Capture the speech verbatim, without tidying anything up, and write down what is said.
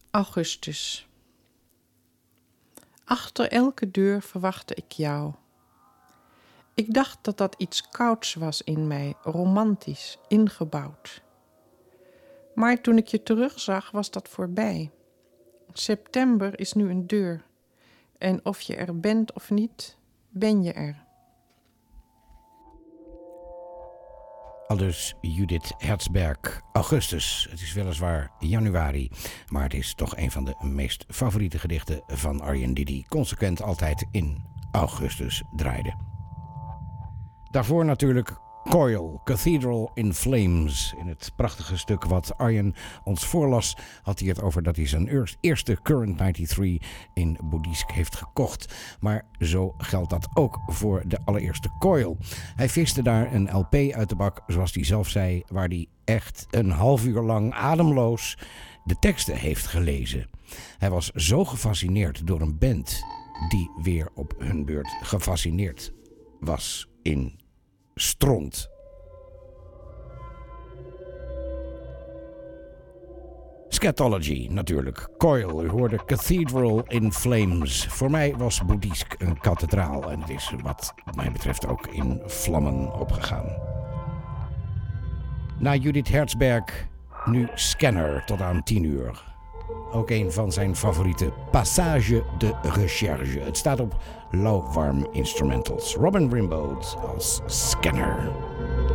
Augustus. Achter elke deur verwachtte ik jou. Ik dacht dat dat iets kouds was in mij, romantisch, ingebouwd. Maar toen ik je terugzag, was dat voorbij. September is nu een deur. En of je er bent of niet, ben je er. Aldus Judith Herzberg. Augustus. Het is weliswaar januari, maar het is toch een van de meest favoriete gedichten van Arjen, die die consequent altijd in augustus draaide. Daarvoor natuurlijk Coil, Cathedral in Flames. In het prachtige stuk wat Arjen ons voorlas, had hij het over dat hij zijn eerste Current drieënnegentig in Boeddhisk heeft gekocht. Maar zo geldt dat ook voor de allereerste Coil. Hij viste daar een L P uit de bak, zoals hij zelf zei, waar hij echt een half uur lang ademloos de teksten heeft gelezen. Hij was zo gefascineerd door een band die weer op hun beurt gefascineerd was in stront. Scatology natuurlijk. Coil, u hoorde Cathedral in Flames. Voor mij was Boeddhisk een kathedraal en het is wat mij betreft ook in vlammen opgegaan. Na Judith Herzberg, nu Scanner tot aan tien uur. Ook een van zijn favoriete Passage de Recherche. Het staat op lauwwarm instrumentals. Robin Rimbaud als Scanner.